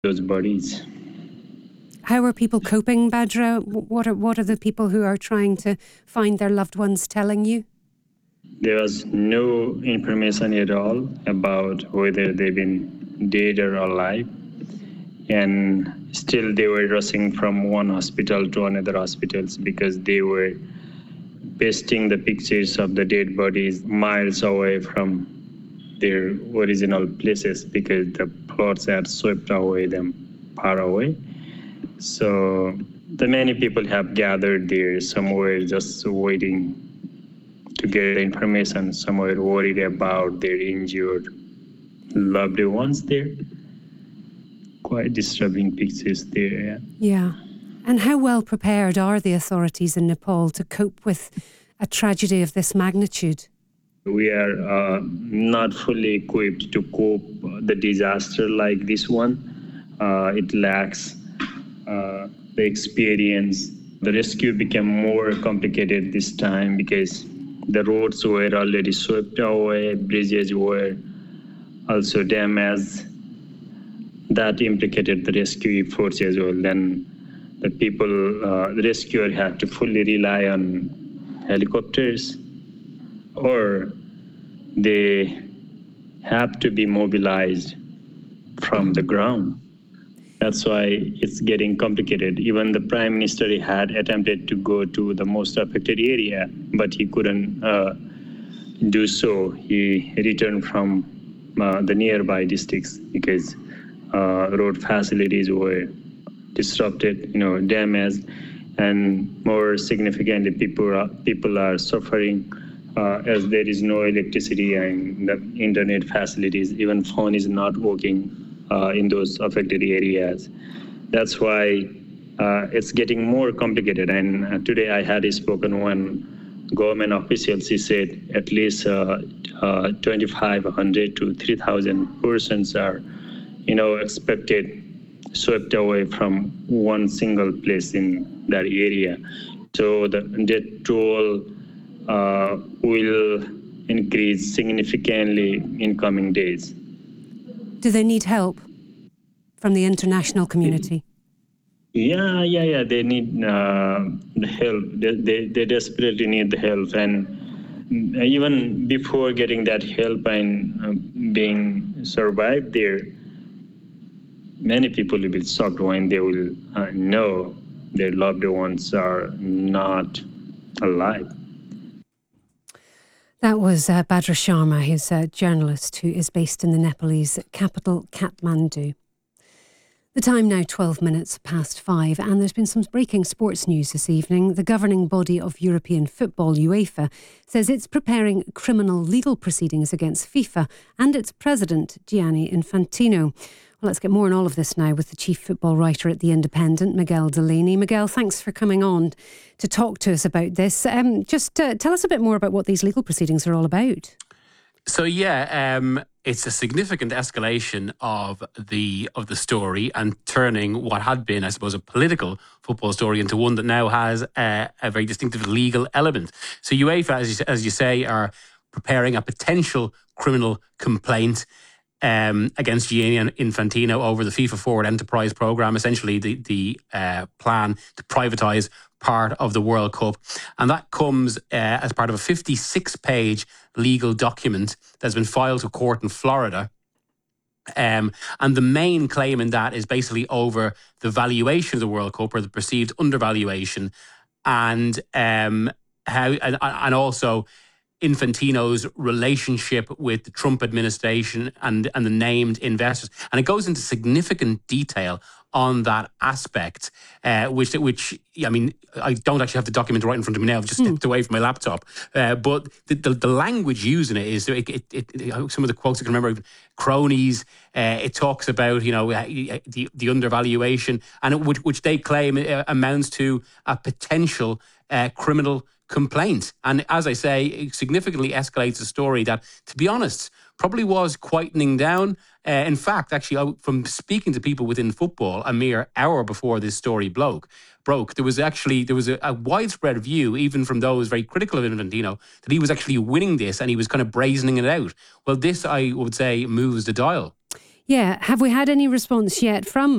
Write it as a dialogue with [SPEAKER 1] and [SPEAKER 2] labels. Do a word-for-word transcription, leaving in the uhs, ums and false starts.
[SPEAKER 1] those bodies.
[SPEAKER 2] How are people coping, Badra? What are what are the people who are trying to find their loved ones telling you?
[SPEAKER 1] There was no information at all about whether they've been dead or alive. And still they were rushing from one hospital to another hospitals because they were pasting the pictures of the dead bodies miles away from their original places because the floods had swept away them far away. So the many people have gathered there. Some were just waiting to get information. Some were worried about their injured loved ones there. Quite disturbing pictures there. Yeah.
[SPEAKER 2] yeah. And how well prepared are the authorities in Nepal to cope with a tragedy of this magnitude?
[SPEAKER 1] We are uh, not fully equipped to cope the disaster like this one. Uh, it lacks uh, the experience. The rescue became more complicated this time because the roads were already swept away, bridges were also damaged. That implicated the rescue efforts as well. Then the people, uh, the rescuer had to fully rely on helicopters, or they have to be mobilized from the ground. That's why it's getting complicated. Even the Prime Minister had attempted to go to the most affected area, but he couldn't uh, do so. He returned from uh, the nearby districts because uh, road facilities were disrupted, you know, damaged, and more significantly, people are, people are suffering uh, as there is no electricity and the internet facilities, even phone is not working uh, in those affected areas. That's why uh, it's getting more complicated. And uh, today I had spoken one government official. She said at least uh, uh, twenty-five hundred to three thousand persons are, you know, expected swept away from one single place in that area. So the death toll uh, will increase significantly in coming days.
[SPEAKER 2] Do they need help from the international community?
[SPEAKER 1] Yeah, yeah, yeah. They need uh, the help. They, they, they desperately need the help. And even before getting that help and uh, being survived there, many people will be shocked when they will uh, know their loved ones are not alive.
[SPEAKER 2] That was uh, Badra Sharma, who's a journalist who is based in the Nepalese capital, Kathmandu. The time now twelve minutes past five, and there's been some breaking sports news this evening. The governing body of European football, UEFA, says it's preparing criminal legal proceedings against FIFA and its president, Gianni Infantino. Well, let's get more on all of this now with the chief football writer at The Independent, Miguel Delaney. Miguel, thanks for coming on to talk to us about this. Um, just uh, tell us a bit more about what these legal proceedings are all about.
[SPEAKER 3] So, yeah, um, it's a significant escalation of the of the story and turning what had been, I suppose, a political football story into one that now has a, a very distinctive legal element. So UEFA, as you, as you say, are preparing a potential criminal complaint Um, against Gianni Infantino over the FIFA Forward Enterprise Programme, essentially the, the uh, plan to privatise part of the World Cup. And that comes uh, as part of a fifty-six page legal document that's been filed to court in Florida. Um, and the main claim in that is basically over the valuation of the World Cup, or the perceived undervaluation, and um, how and, and also Infantino's relationship with the Trump administration and, and the named investors. And it goes into significant detail on that aspect, uh, which, which I mean, I don't actually have the document right in front of me now. I've just stepped mm. away from my laptop. Uh, but the, the, the language used in it is, it, it, it, some of the quotes I can remember, cronies, uh, it talks about, you know, the, the undervaluation, and it, which, which they claim amounts to a potential uh, criminal complaint. And as I say, it significantly escalates a story that, to be honest, probably was quietening down. Uh, in fact, actually, from speaking to people within football a mere hour before this story broke, broke there was actually there was a, a widespread view, even from those very critical of Infantino, that he was actually winning this and he was kind of brazening it out. Well, this, I would say, moves the dial.
[SPEAKER 2] Yeah. Have we had any response yet from